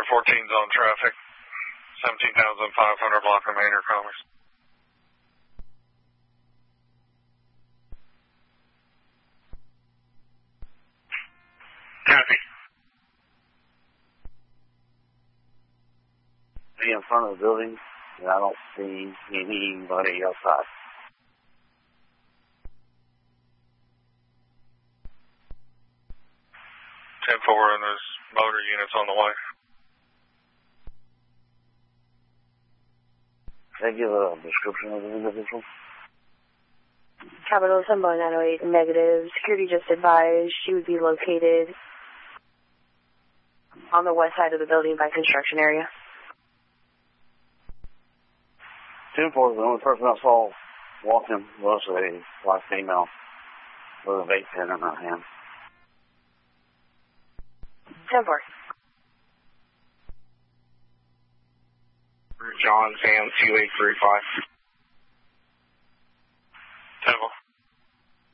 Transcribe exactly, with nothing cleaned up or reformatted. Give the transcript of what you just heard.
fourteen's on traffic. seventeen thousand five hundred block of Manor Commerce. Copy. Be in front of the building, and I don't see anybody outside. ten four, and there's motor units on the way. Can I give a description of the individual? Capital Symbol nine oh eight, negative. Security just advised she would be located on the west side of the building by construction area. ten four, the only person I saw walking was a black female with a vape pen in her hand. ten four. John Sam two eight three five.